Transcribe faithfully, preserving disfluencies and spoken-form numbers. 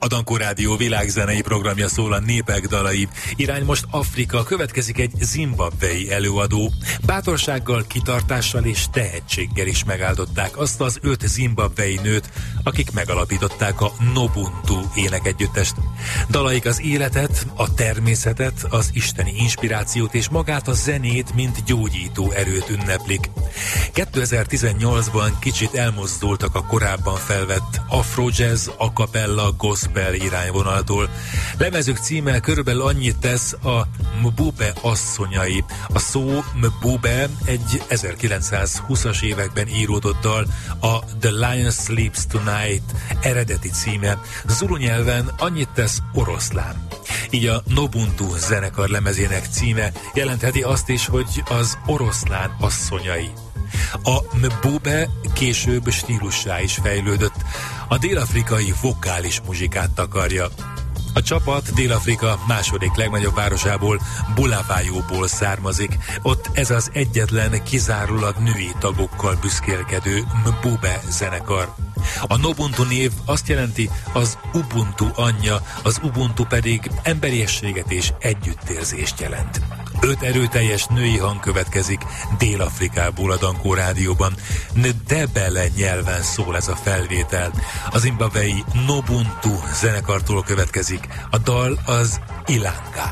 A Dankó Rádió világzenei programja szól a népek dalai. Irány most Afrika, következik egy zimbabwei előadó. Bátorsággal, kitartással és tehetséggel is megáldották azt az öt zimbabwei nőt, akik megalapították a Nobuntu énekegyüttest. Dalaik az életet, a természetet, az isteni inspirációt és magát a zenét, mint gyógyító erőt ünneplik. kétezer-tizennyolcban kicsit elmozdultak a korábban felvett afro-jazz, a cappella, gospel irányvonaltól. Lemezük címe körülbelül annyit tesz: a Mbube asszonyai. A szó Mbube egy ezerkilencszázhúszas években íródott dal, a The Lion Sleeps Tonight eredeti címe. Zulu nyelven annyit tesz: oroszlán. Így a Nobuntu zenekar lemezének címe jelentheti azt is, hogy az oroszlán asszonyai. A Mbube később stílussá is fejlődött. A dél-afrikai vokális muzsikát takarja. A csapat Dél-Afrika második legnagyobb városából, Bulawayoból származik. Ott ez az egyetlen kizárólag női tagokkal büszkélkedő Mbube zenekar. A Nobuntu név azt jelenti, az Ubuntu anyja, az Ubuntu pedig emberiességet és együttérzést jelent. Öt erőteljes női hang következik Dél-Afrikából a Dankó Rádióban. Ndebele nyelven szól ez a felvétel. A zimbabwei Nobuntu zenekartól következik. A dal az Ilanga.